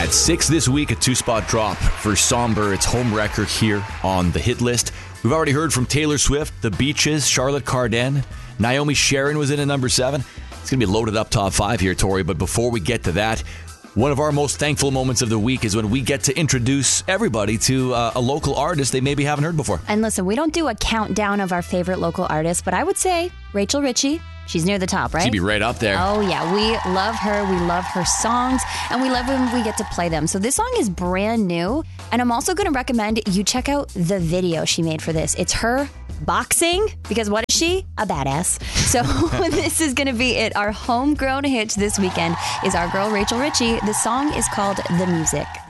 At 6 this week, a 2-spot drop for Somber. It's home record here on the hit list. We've already heard from Taylor Swift, The Beaches, Charlotte Cardin. Naomi Sharon was in at number 7. It's going to be a loaded up top 5 here, Tori. But before we get to that, one of our most thankful moments of the week is when we get to introduce everybody to a local artist they maybe haven't heard before. And listen, we don't do a countdown of our favorite local artists, but I would say Rachel Ritchie. She's near the top, right? She'd be right up there. Oh, yeah. We love her. We love her songs, and we love when we get to play them. So this song is brand new, and I'm also going to recommend you check out the video she made for this. It's her boxing, because what is she? A badass. So this is going to be it. Our homegrown hit this weekend is our girl, Rachel Ritchie. The song is called The Music.